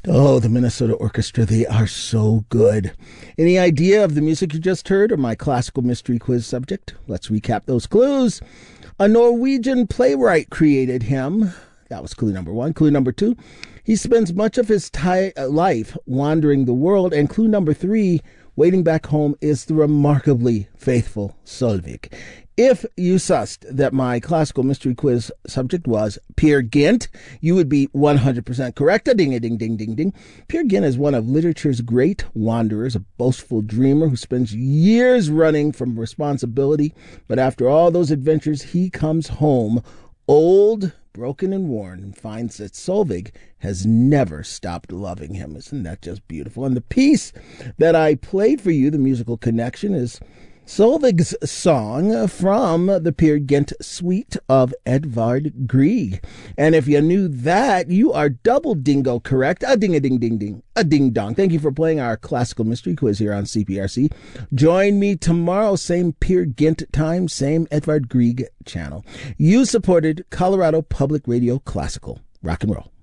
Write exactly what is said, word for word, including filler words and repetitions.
Oh, the Minnesota Orchestra, they are so good. Any idea of the music you just heard or my classical mystery quiz subject? Let's recap those clues. A Norwegian playwright created him. That was clue number one. Clue number two, he spends much of his ti- life wandering the world. And clue number three, waiting back home is the remarkably faithful Solveig. If you sussed that my classical mystery quiz subject was Peer Gynt, you would be one hundred percent correct. A ding, a ding, ding, ding, ding. Peer Gynt is one of literature's great wanderers, a boastful dreamer who spends years running from responsibility. But after all those adventures, he comes home old, broken, and worn, and finds that Solveig has never stopped loving him. Isn't that just beautiful? And the piece that I played for you, the musical connection, is Solveig's song from the Peer Gynt suite of Edvard Grieg. And if you knew that, you are double dingo correct. A ding, a ding, ding, ding, a ding dong. Thank you for playing our classical mystery quiz here on C P R C. Join me tomorrow, same Peer Gynt time, same Edvard Grieg channel. You supported Colorado Public Radio Classical. Rock and roll.